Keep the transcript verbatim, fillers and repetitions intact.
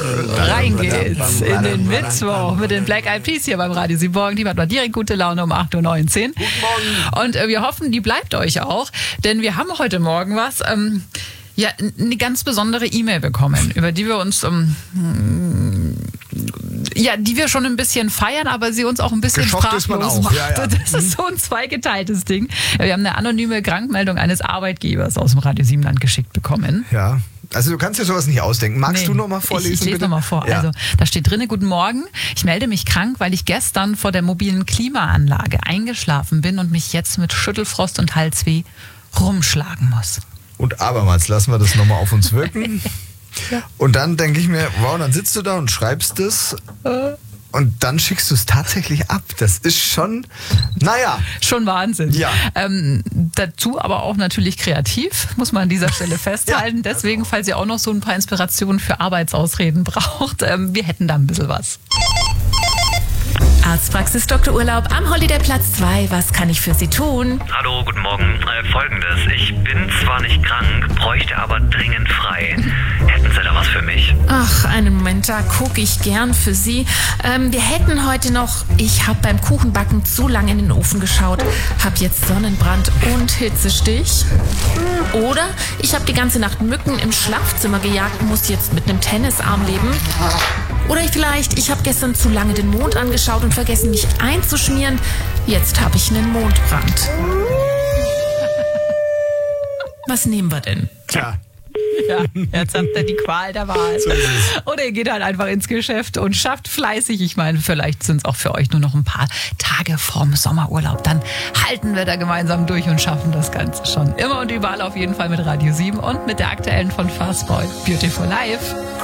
Rein geht's in den Mittwoch mit den Black Eyed Peas hier beim Radio sieben Morgen. Die hat mal direkt gute Laune um acht Uhr neunzehn. Guten Morgen. Und äh, wir hoffen, die bleibt euch auch, denn wir haben heute Morgen was, ähm, ja, eine ganz besondere E-Mail bekommen, über die wir uns, ähm, ja, die wir schon ein bisschen feiern, aber sie uns auch ein bisschen Geschockt ist man sprachlos auch. macht. Ja, ja. Das ist so ein zweigeteiltes Ding. Wir haben eine anonyme Krankmeldung eines Arbeitgebers aus dem Radio Siebenland geschickt bekommen. Ja. Also du kannst dir sowas nicht ausdenken. Magst Nee, du noch mal vorlesen? Ich, ich lese bitte? noch mal vor. Ja. Also da steht drinne: Guten Morgen. Ich melde mich krank, weil ich gestern vor der mobilen Klimaanlage eingeschlafen bin und mich jetzt mit Schüttelfrost und Halsweh rumschlagen muss. Und abermals lassen wir das nochmal auf uns wirken. Ja. Und dann denke ich mir, wow, dann sitzt du da und schreibst es. Äh. Und dann schickst du es tatsächlich ab. Das ist schon, naja. Schon Wahnsinn. Ja. Ähm, dazu aber auch natürlich kreativ, muss man an dieser Stelle festhalten. Ja. Deswegen, falls ihr auch noch so ein paar Inspirationen für Arbeitsausreden braucht, ähm, wir hätten da ein bisschen was. Arztpraxis Doktor Urlaub am Holidayplatz zwei. Was kann ich für Sie tun? Hallo, guten Morgen. Äh, Folgendes. Ich bin zwar nicht krank, bräuchte aber dringend frei. Hätten Sie da was für mich? Ach, einen Moment, da gucke ich gern für Sie. Ähm, wir hätten heute noch, ich habe beim Kuchenbacken zu lange in den Ofen geschaut, habe jetzt Sonnenbrand und Hitzestich. Oder ich habe die ganze Nacht Mücken im Schlafzimmer gejagt, muss jetzt mit einem Tennisarm leben. Oder vielleicht, ich habe gestern zu lange den Mond angeschaut und vergessen, mich einzuschmieren. Jetzt habe ich einen Mondbrand. Was nehmen wir denn? Tja. Ja, jetzt habt ihr die Qual der Wahl. So ist es. Oder ihr geht halt einfach ins Geschäft und schafft fleißig. Ich meine, vielleicht sind es auch für euch nur noch ein paar Tage vorm Sommerurlaub. Dann halten wir da gemeinsam durch und schaffen das Ganze schon. Immer und überall auf jeden Fall mit Radio sieben und mit der aktuellen von Fastboy, Beautiful Life.